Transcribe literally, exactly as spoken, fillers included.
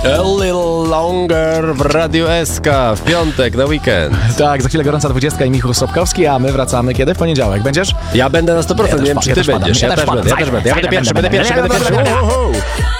A little longer w Radiu S K w piątek na weekend. Tak, za chwilę gorąca dwudziestka i Michał Sobkowski, a my wracamy kiedy? W poniedziałek. Będziesz? Ja będę na sto procent, Ja nie wiem też czy ty wpadam, będziesz. ja Ja też też będę, ja wpadam. też będę. Ja będę pierwszy, będę pierwszy, będę pierwszy. Uhu.